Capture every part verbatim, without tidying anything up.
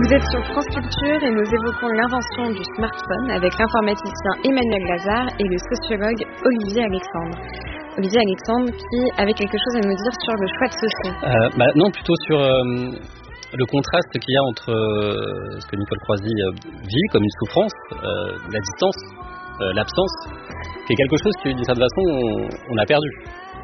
Vous êtes sur France Culture et nous évoquons l'invention du smartphone avec l'informaticien Emmanuel Lazare et le sociologue Olivier Alexandre. Olivier Alexandre qui avait quelque chose à nous dire sur le choix de ce son. Euh, bah non, plutôt sur euh, le contraste qu'il y a entre euh, ce que Nicole Croisy euh, vit comme une souffrance, euh, la distance, euh, l'absence, qui est quelque chose qui, d'une certaine façon, on, on a perdu.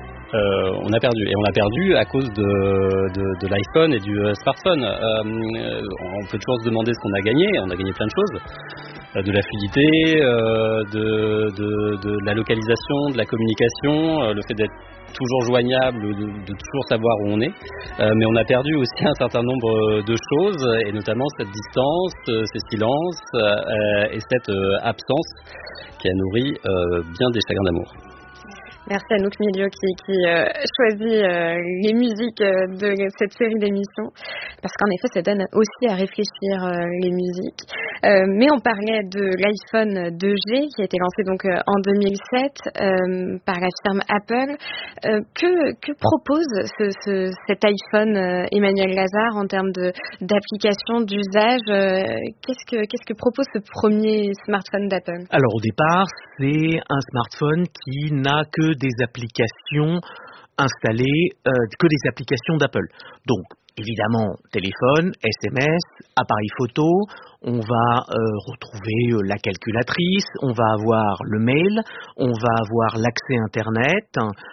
Euh, on a perdu et on l'a perdu à cause de, de, de l'iPhone et du euh, smartphone. Euh, on peut toujours se demander ce qu'on a gagné. On a gagné plein de choses, euh, de la fluidité, euh, de, de, de la localisation, de la communication, euh, le fait d'être toujours joignable, de, de toujours savoir où on est. Euh, mais on a perdu aussi un certain nombre de choses, et notamment cette distance, euh, ces silences euh, et cette euh, absence qui a nourri euh, bien des chagrins d'amour. Merci à Nouk Milieu qui, qui euh, choisit euh, les musiques euh, de cette série d'émissions, parce qu'en effet ça donne aussi à réfléchir euh, les musiques. Euh, mais on parlait de l'iPhone deux G qui a été lancé donc euh, en deux mille sept euh, par la firme Apple. Euh, que, que propose ce, ce, cet iPhone euh, Emmanuel Lazare en termes de, d'application, d'usage euh, qu'est-ce que, qu'est-ce que propose ce premier smartphone d'Apple ? Alors au départ, c'est un smartphone qui n'a que des applications installées, euh, que des applications d'Apple. Donc, évidemment, téléphone, S M S, appareil photo, on va euh, retrouver la calculatrice, on va avoir le mail, on va avoir l'accès Internet,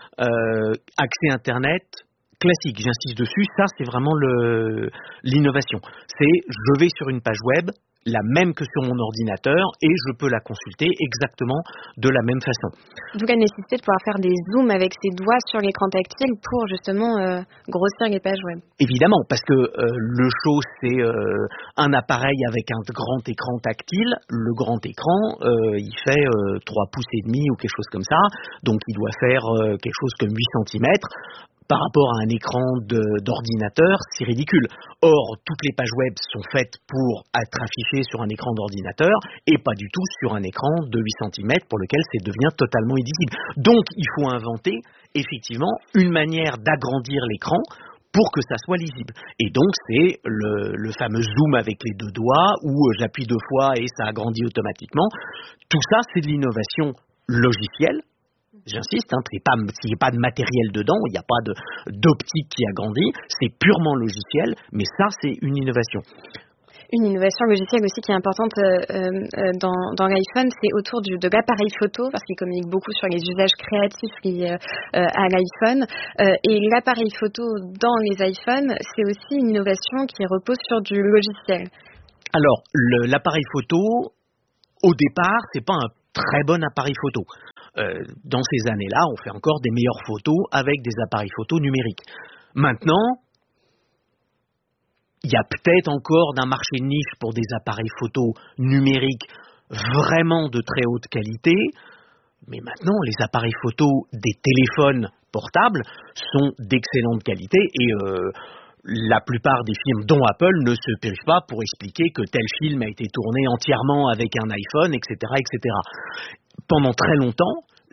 euh, accès Internet classique, j'insiste dessus, ça c'est vraiment le, l'innovation. C'est, je vais sur une page web, la même que sur mon ordinateur, et je peux la consulter exactement de la même façon. D'où la nécessité de pouvoir faire des zooms avec ses doigts sur l'écran tactile pour justement euh, grossir les pages web. Évidemment, parce que euh, le show, c'est euh, un appareil avec un grand écran tactile. Le grand écran, euh, il fait euh, trois pouces et demi ou quelque chose comme ça, donc il doit faire euh, quelque chose comme huit centimètres. Par rapport à un écran de, d'ordinateur, c'est ridicule. Or, toutes les pages web sont faites pour être affichées sur un écran d'ordinateur et pas du tout sur un écran de huit centimètres pour lequel ça devient totalement illisible. Donc, il faut inventer, effectivement, une manière d'agrandir l'écran pour que ça soit lisible. Et donc, c'est le, le fameux zoom avec les deux doigts où j'appuie deux fois et ça agrandit automatiquement. Tout ça, c'est de l'innovation logicielle. J'insiste, hein, il n'y a pas de matériel dedans, il n'y a pas de, d'optique qui agrandit, c'est purement logiciel, mais ça, c'est une innovation. Une innovation logicielle aussi qui est importante euh, euh, dans, dans l'iPhone, c'est autour du, de l'appareil photo, parce qu'il communique beaucoup sur les usages créatifs liés euh, à l'iPhone. Euh, et l'appareil photo dans les iPhones, c'est aussi une innovation qui repose sur du logiciel. Alors, le, l'appareil photo, au départ, c'est pas un très bon appareil photo. Euh, dans ces années-là, on fait encore des meilleures photos avec des appareils photo numériques. Maintenant, il y a peut-être encore d'un marché de niche pour des appareils photo numériques vraiment de très haute qualité, mais maintenant, les appareils photo des téléphones portables sont d'excellente qualité et euh, la plupart des films, dont Apple, ne se privent pas pour expliquer que tel film a été tourné entièrement avec un iPhone, et cetera, et cetera. Pendant très longtemps,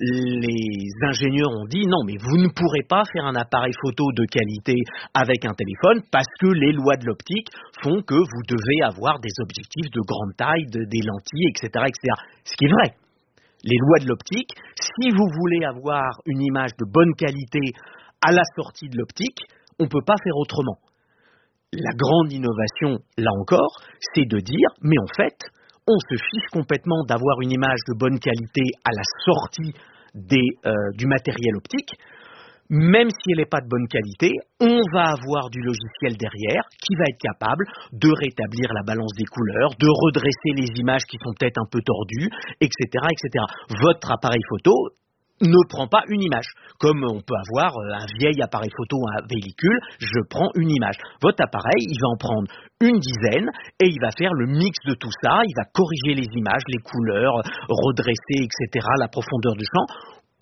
les ingénieurs ont dit non, mais vous ne pourrez pas faire un appareil photo de qualité avec un téléphone parce que les lois de l'optique font que vous devez avoir des objectifs de grande taille, de, des lentilles, et cetera, et cetera. Ce qui est vrai. Les lois de l'optique, si vous voulez avoir une image de bonne qualité à la sortie de l'optique, on ne peut pas faire autrement. La grande innovation, là encore, c'est de dire, mais en fait, on se fiche complètement d'avoir une image de bonne qualité à la sortie des, euh, du matériel optique. Même si elle n'est pas de bonne qualité, on va avoir du logiciel derrière qui va être capable de rétablir la balance des couleurs, de redresser les images qui sont peut-être un peu tordues, et cetera, et cetera. Votre appareil photo ne prend pas une image. Comme on peut avoir un vieil appareil photo, un véhicule, je prends une image. Votre appareil, il va en prendre une dizaine et il va faire le mix de tout ça, il va corriger les images, les couleurs, redresser, et cetera, la profondeur du champ,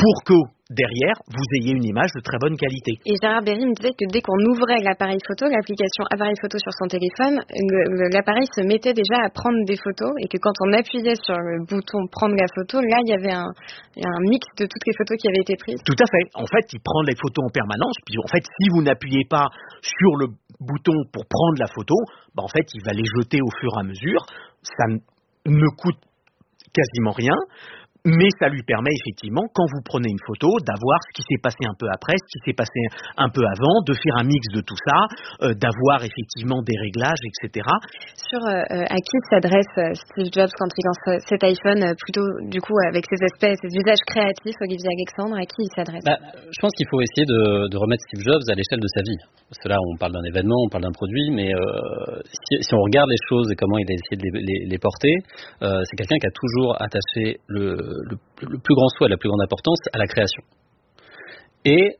pour que derrière, vous ayez une image de très bonne qualité. Et Gérard Berry me disait que dès qu'on ouvrait l'appareil photo, l'application appareil photo sur son téléphone, l'appareil se mettait déjà à prendre des photos et que quand on appuyait sur le bouton prendre la photo, là, il y avait un, un mix de toutes les photos qui avaient été prises. Tout à fait. En fait, il prend les photos en permanence. Puis en fait, si vous n'appuyez pas sur le bouton pour prendre la photo, bah en fait, il va les jeter au fur et à mesure. Ça ne coûte quasiment rien. Mais ça lui permet effectivement, quand vous prenez une photo, d'avoir ce qui s'est passé un peu après, ce qui s'est passé un peu avant, de faire un mix de tout ça, euh, d'avoir effectivement des réglages, et cetera. Sur euh, à qui s'adresse Steve Jobs quand il lance cet iPhone, plutôt du coup avec ses aspects, ses usages créatifs, Olivier Alexandre, à qui il s'adresse? Bah, je pense qu'il faut essayer de, de remettre Steve Jobs à l'échelle de sa vie. Parce que là, on parle d'un événement, on parle d'un produit, mais euh, si, si on regarde les choses et comment il a essayé de les, les, les porter, euh, c'est quelqu'un qui a toujours attaché le Le, le plus grand souhait, la plus grande importance à la création. Et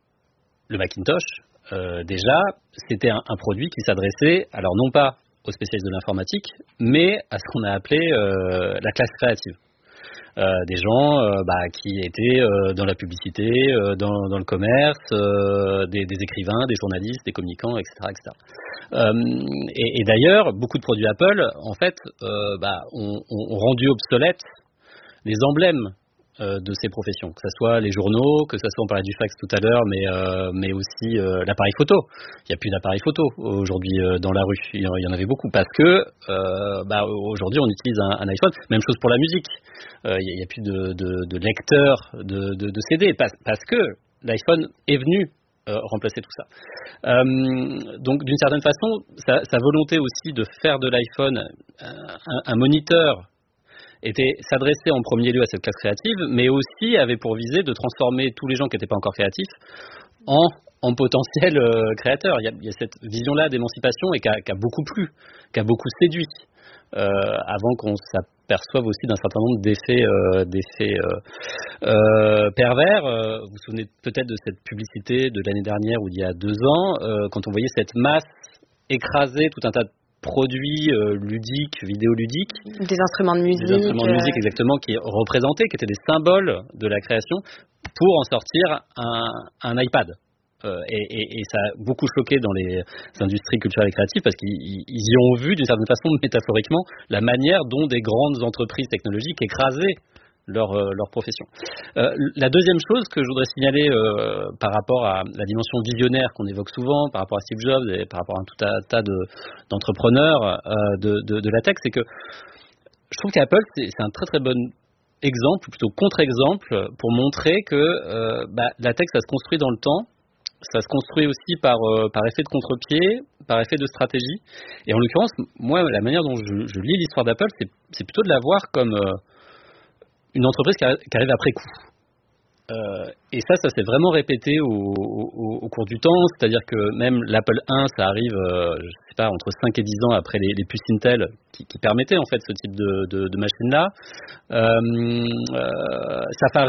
le Macintosh, euh, déjà, c'était un, un produit qui s'adressait, alors non pas aux spécialistes de l'informatique, mais à ce qu'on a appelé euh, la classe créative. Euh, des gens euh, bah, qui étaient euh, dans la publicité, euh, dans, dans le commerce, euh, des, des écrivains, des journalistes, des communicants, et cetera, et cetera. Euh, et, et d'ailleurs, beaucoup de produits Apple, en fait, euh, bah, ont, ont rendu obsolètes les emblèmes euh, de ces professions, que ce soit les journaux, que ce soit, on parlait du fax tout à l'heure, mais, euh, mais aussi euh, l'appareil photo. Il n'y a plus d'appareil photo aujourd'hui euh, dans la rue, il y en avait beaucoup, parce que euh, bah, aujourd'hui on utilise un, un iPhone, même chose pour la musique, euh, il n'y a, a plus de, de, de lecteur de, de, de C D, parce, parce que l'iPhone est venu Euh, remplacer tout ça. Euh, donc d'une certaine façon, sa, sa volonté aussi de faire de l'iPhone un, un moniteur était s'adresser en premier lieu à cette classe créative, mais aussi avait pour visée de transformer tous les gens qui n'étaient pas encore créatifs en, en potentiels euh, créateurs. Il y, a, il y a cette vision-là d'émancipation et qui a, qui a beaucoup plu, qui a beaucoup séduit, euh, avant qu'on s'aperçoive aussi d'un certain nombre d'effets, euh, d'effets euh, euh, pervers. Euh, vous vous souvenez peut-être de cette publicité de l'année dernière ou d'il y a deux ans, euh, quand on voyait cette masse écraser tout un tas de produits euh, ludiques, vidéoludiques. Des instruments de musique. Des instruments de musique, exactement, qui représentaient, qui étaient des symboles de la création, pour en sortir un, un iPad. Euh, et, et, et ça a beaucoup choqué dans les industries culturelles et créatives, parce qu'ils y ont vu, d'une certaine façon, métaphoriquement, la manière dont des grandes entreprises technologiques écrasaient leur, euh, leur profession. Euh, la deuxième chose que je voudrais signaler euh, par rapport à la dimension visionnaire qu'on évoque souvent, par rapport à Steve Jobs et par rapport à tout un tas de, d'entrepreneurs euh, de, de, de la tech, c'est que je trouve qu'Apple, c'est, c'est un très très bon exemple, plutôt contre-exemple, pour montrer que euh, bah, la tech, ça se construit dans le temps. Ça se construit aussi par, euh, par effet de contre-pied, par effet de stratégie. Et en l'occurrence, moi, la manière dont je, je lis l'histoire d'Apple, c'est, c'est plutôt de la voir comme euh, une entreprise qui, a, qui arrive après coup. Euh, et ça, ça s'est vraiment répété au, au, au cours du temps. C'est-à-dire que même l'Apple un, ça arrive, euh, je sais pas, entre cinq et dix ans après les, les puces Intel qui, qui permettaient en fait ce type de, de, de machine-là. Euh, euh, Safari